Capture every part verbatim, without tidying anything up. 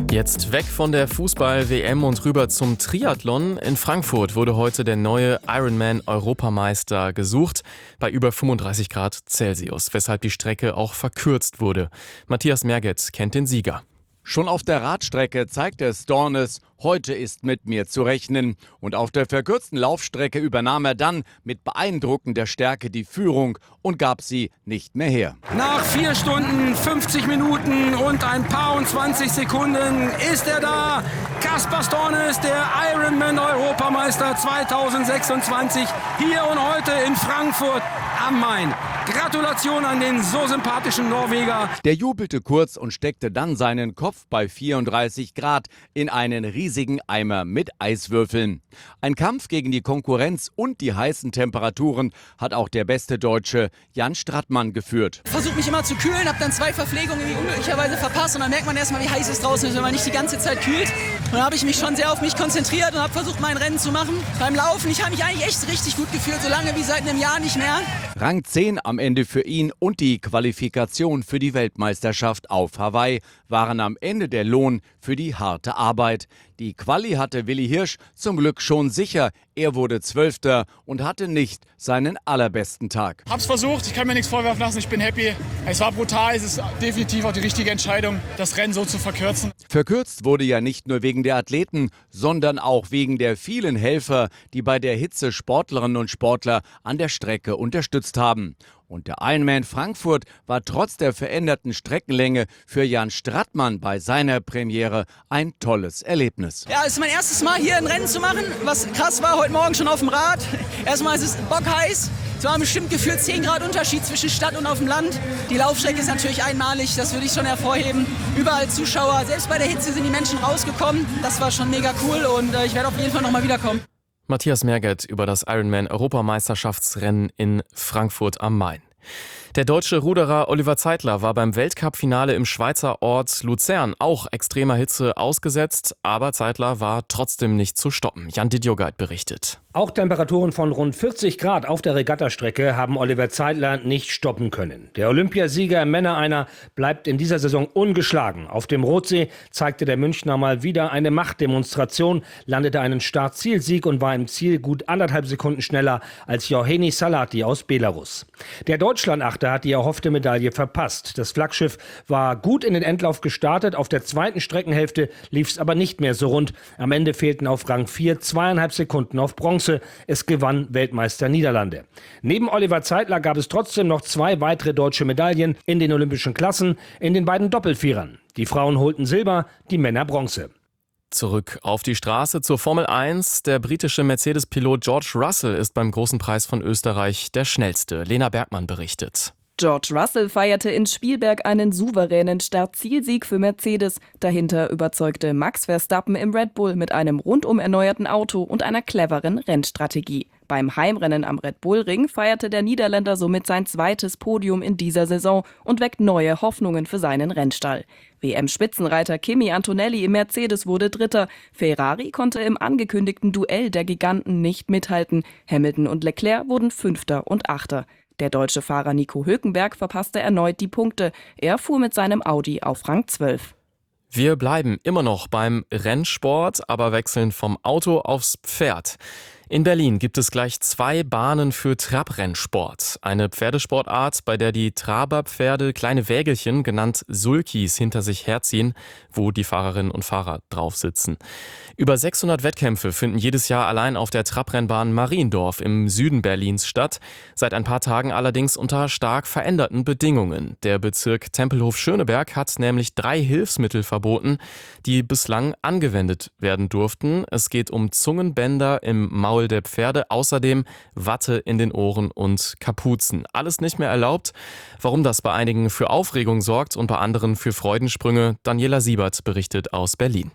Jetzt weg von der Fußball-W M und rüber zum Triathlon. In Frankfurt wurde heute der neue Ironman-Europameister gesucht, bei über fünfunddreißig Grad Celsius, weshalb die Strecke auch verkürzt wurde. Matthias Merget kennt den Sieger. Schon auf der Radstrecke zeigte Stornes, heute ist mit mir zu rechnen. Und auf der verkürzten Laufstrecke übernahm er dann mit beeindruckender Stärke die Führung und gab sie nicht mehr her. Nach vier Stunden, fünfzig Minuten und ein paar und zwanzig Sekunden ist er da. Kaspar Stornes, der Ironman-Europameister zweitausendsechsundzwanzig, hier und heute in Frankfurt am Main. Gratulation an den so sympathischen Norweger. Der jubelte kurz und steckte dann seinen Kopf bei vierunddreißig Grad in einen riesigen Eimer mit Eiswürfeln. Ein Kampf gegen die Konkurrenz und die heißen Temperaturen hat auch der beste Deutsche Jan Strattmann geführt. Ich versuche mich immer zu kühlen, habe dann zwei Verpflegungen irgendwie unglücklicherweise verpasst und dann merkt man erstmal, wie heiß es draußen ist, wenn man nicht die ganze Zeit kühlt. Und dann habe ich mich schon sehr auf mich konzentriert und habe versucht, mein Rennen zu machen. Beim Laufen, ich habe mich eigentlich echt richtig gut gefühlt, so lange wie seit einem Jahr nicht mehr. Rang zehn am Ende für ihn und die Qualifikation für die Weltmeisterschaft auf Hawaii waren am Ende der Lohn für die harte Arbeit. Die Quali hatte Willi Hirsch zum Glück schon sicher. Er wurde Zwölfter und hatte nicht seinen allerbesten Tag. Hab's versucht, ich kann mir nichts vorwerfen lassen, ich bin happy. Es war brutal, es ist definitiv auch die richtige Entscheidung, das Rennen so zu verkürzen. Verkürzt wurde ja nicht nur wegen der Athleten, sondern auch wegen der vielen Helfer, die bei der Hitze Sportlerinnen und Sportler an der Strecke unterstützt haben. Und der Ironman Frankfurt war trotz der veränderten Streckenlänge für Jan Strattmann bei seiner Premiere ein tolles Erlebnis. Ja, es ist mein erstes Mal hier ein Rennen zu machen. Was krass war, heute Morgen schon auf dem Rad. Erstmal ist es bockheiß. Es war bestimmt gefühlt zehn Grad Unterschied zwischen Stadt und auf dem Land. Die Laufstrecke ist natürlich einmalig, das würde ich schon hervorheben. Überall Zuschauer, selbst bei der Hitze sind die Menschen rausgekommen. Das war schon mega cool und äh, ich werde auf jeden Fall nochmal wiederkommen. Matthias Merget über das Ironman-Europameisterschaftsrennen in Frankfurt am Main. Der deutsche Ruderer Oliver Zeitler war beim Weltcup-Finale im Schweizer Ort Luzern auch extremer Hitze ausgesetzt, aber Zeitler war trotzdem nicht zu stoppen. Jan Didjogait berichtet. Auch Temperaturen von rund vierzig Grad auf der Regattastrecke haben Oliver Zeitler nicht stoppen können. Der Olympiasieger im Männer-Einer bleibt in dieser Saison ungeschlagen. Auf dem Rotsee zeigte der Münchner mal wieder eine Machtdemonstration, landete einen Start-Ziel-Sieg und war im Ziel gut anderthalb Sekunden schneller als Johannes Salati aus Belarus. Der Deutschlandachter hat die erhoffte Medaille verpasst. Das Flaggschiff war gut in den Endlauf gestartet, auf der zweiten Streckenhälfte lief es aber nicht mehr so rund. Am Ende fehlten auf Rang vier zweieinhalb Sekunden auf Bronze. Es gewann Weltmeister Niederlande. Neben Oliver Zeitler gab es trotzdem noch zwei weitere deutsche Medaillen in den olympischen Klassen, in den beiden Doppelvierern. Die Frauen holten Silber, die Männer Bronze. Zurück auf die Straße zur Formel eins. Der britische Mercedes-Pilot George Russell ist beim Großen Preis von Österreich der schnellste. Lena Bergmann berichtet. George Russell feierte in Spielberg einen souveränen Start-Zielsieg für Mercedes. Dahinter überzeugte Max Verstappen im Red Bull mit einem rundum erneuerten Auto und einer cleveren Rennstrategie. Beim Heimrennen am Red Bull Ring feierte der Niederländer somit sein zweites Podium in dieser Saison und weckt neue Hoffnungen für seinen Rennstall. W M-Spitzenreiter Kimi Antonelli im Mercedes wurde Dritter. Ferrari konnte im angekündigten Duell der Giganten nicht mithalten. Hamilton und Leclerc wurden Fünfter und Achter. Der deutsche Fahrer Nico Hülkenberg verpasste erneut die Punkte. Er fuhr mit seinem Audi auf Rang zwölf. Wir bleiben immer noch beim Rennsport, aber wechseln vom Auto aufs Pferd. In Berlin gibt es gleich zwei Bahnen für Trabrennsport. Eine Pferdesportart, bei der die Traberpferde kleine Wägelchen, genannt Sulkis, hinter sich herziehen, wo die Fahrerinnen und Fahrer drauf sitzen. Über sechshundert Wettkämpfe finden jedes Jahr allein auf der Trabrennbahn Mariendorf im Süden Berlins statt. Seit ein paar Tagen allerdings unter stark veränderten Bedingungen. Der Bezirk Tempelhof-Schöneberg hat nämlich drei Hilfsmittel verboten, die bislang angewendet werden durften. Es geht um Zungenbänder im Maul der Pferde, außerdem Watte in den Ohren und Kapuzen. Alles nicht mehr erlaubt. Warum das bei einigen für Aufregung sorgt und bei anderen für Freudensprünge, Daniela Siebert berichtet aus Berlin.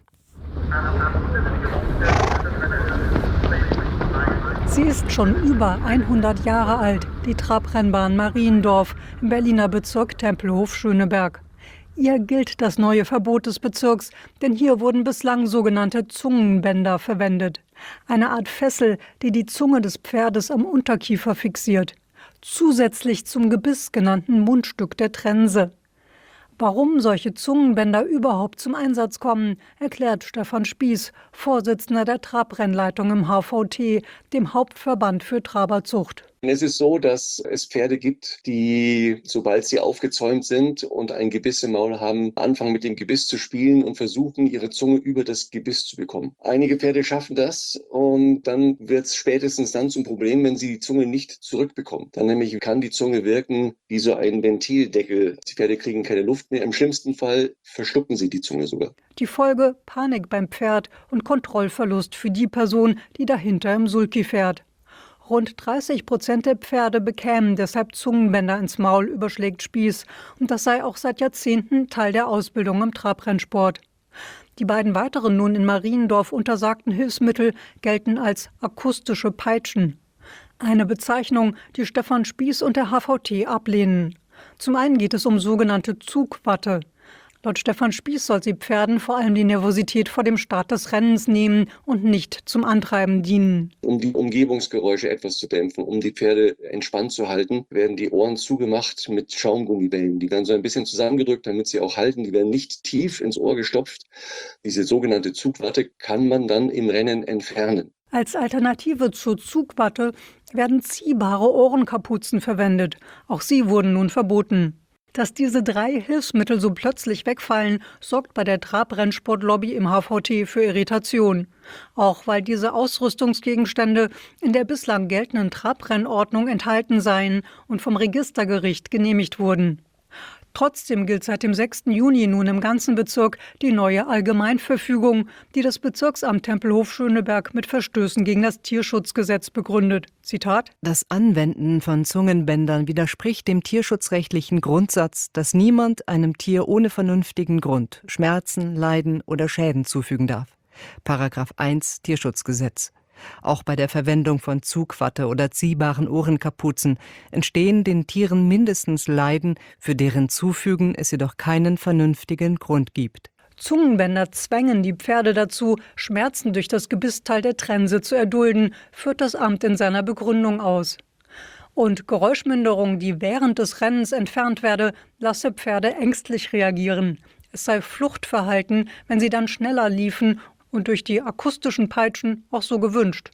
Sie ist schon über hundert Jahre alt, die Trabrennbahn Mariendorf im Berliner Bezirk Tempelhof-Schöneberg. Ihr gilt das neue Verbot des Bezirks, denn hier wurden bislang sogenannte Zungenbänder verwendet. Eine Art Fessel, die die Zunge des Pferdes am Unterkiefer fixiert. Zusätzlich zum Gebiss genannten Mundstück der Trense. Warum solche Zungenbänder überhaupt zum Einsatz kommen, erklärt Stefan Spieß, Vorsitzender der Trabrennleitung im H V T, dem Hauptverband für Traberzucht. Es ist so, dass es Pferde gibt, die, sobald sie aufgezäumt sind und ein Gebiss im Maul haben, anfangen mit dem Gebiss zu spielen und versuchen, ihre Zunge über das Gebiss zu bekommen. Einige Pferde schaffen das und dann wird es spätestens dann zum Problem, wenn sie die Zunge nicht zurückbekommen. Dann nämlich kann die Zunge wirken wie so ein Ventildeckel. Die Pferde kriegen keine Luft mehr. Im schlimmsten Fall verschlucken sie die Zunge sogar. Die Folge: Panik beim Pferd und Kontrollverlust für die Person, die dahinter im Sulky fährt. Rund dreißig Prozent der Pferde bekämen deshalb Zungenbänder ins Maul, überschlägt Spieß. Und das sei auch seit Jahrzehnten Teil der Ausbildung im Trabrennsport. Die beiden weiteren nun in Mariendorf untersagten Hilfsmittel gelten als akustische Peitschen. Eine Bezeichnung, die Stefan Spieß und der H V T ablehnen. Zum einen geht es um sogenannte Zugwatte. Laut Stefan Spieß soll sie Pferden vor allem die Nervosität vor dem Start des Rennens nehmen und nicht zum Antreiben dienen. Um die Umgebungsgeräusche etwas zu dämpfen, um die Pferde entspannt zu halten, werden die Ohren zugemacht mit Schaumgummibällen. Die werden so ein bisschen zusammengedrückt, damit sie auch halten. Die werden nicht tief ins Ohr gestopft. Diese sogenannte Zugwatte kann man dann im Rennen entfernen. Als Alternative zur Zugwatte werden ziehbare Ohrenkapuzen verwendet. Auch sie wurden nun verboten. Dass diese drei Hilfsmittel so plötzlich wegfallen, sorgt bei der Trabrennsportlobby im H V T für Irritation. Auch weil diese Ausrüstungsgegenstände in der bislang geltenden Trabrennordnung enthalten seien und vom Registergericht genehmigt wurden. Trotzdem gilt seit dem sechsten Juni nun im ganzen Bezirk die neue Allgemeinverfügung, die das Bezirksamt Tempelhof-Schöneberg mit Verstößen gegen das Tierschutzgesetz begründet. Zitat: Das Anwenden von Zungenbändern widerspricht dem tierschutzrechtlichen Grundsatz, dass niemand einem Tier ohne vernünftigen Grund Schmerzen, Leiden oder Schäden zufügen darf. Paragraph eins Tierschutzgesetz. Auch bei der Verwendung von Zugwatte oder ziehbaren Ohrenkapuzen entstehen den Tieren mindestens Leiden, für deren Zufügen es jedoch keinen vernünftigen Grund gibt. Zungenbänder zwängen die Pferde dazu, Schmerzen durch das Gebissteil der Trense zu erdulden, führt das Amt in seiner Begründung aus. Und Geräuschminderung, die während des Rennens entfernt werde, lasse Pferde ängstlich reagieren. Es sei Fluchtverhalten, wenn sie dann schneller liefen, und durch die akustischen Peitschen auch so gewünscht.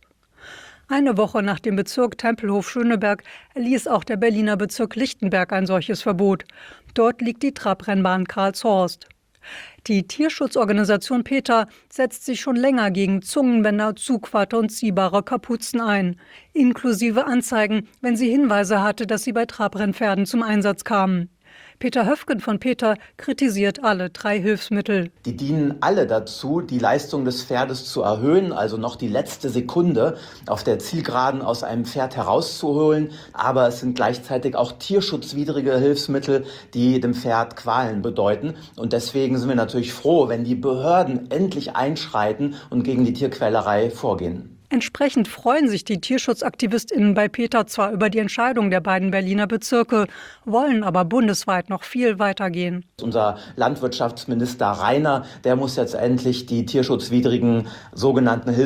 Eine Woche nach dem Bezirk Tempelhof-Schöneberg erließ auch der Berliner Bezirk Lichtenberg ein solches Verbot. Dort liegt die Trabrennbahn Karlshorst. Die Tierschutzorganisation PETA setzt sich schon länger gegen Zungenbänder, Zugwatte und ziehbare Kapuzen ein, inklusive Anzeigen, wenn sie Hinweise hatte, dass sie bei Trabrennpferden zum Einsatz kamen. Peter Höfgen von PETA kritisiert alle drei Hilfsmittel. Die dienen alle dazu, die Leistung des Pferdes zu erhöhen, also noch die letzte Sekunde auf der Zielgeraden aus einem Pferd herauszuholen. Aber es sind gleichzeitig auch tierschutzwidrige Hilfsmittel, die dem Pferd Qualen bedeuten. Und deswegen sind wir natürlich froh, wenn die Behörden endlich einschreiten und gegen die Tierquälerei vorgehen. Entsprechend freuen sich die TierschutzaktivistInnen bei PETA zwar über die Entscheidung der beiden Berliner Bezirke, wollen aber bundesweit noch viel weiter gehen. Unser Landwirtschaftsminister Rainer, der muss jetzt endlich die tierschutzwidrigen sogenannten Hilfsmittel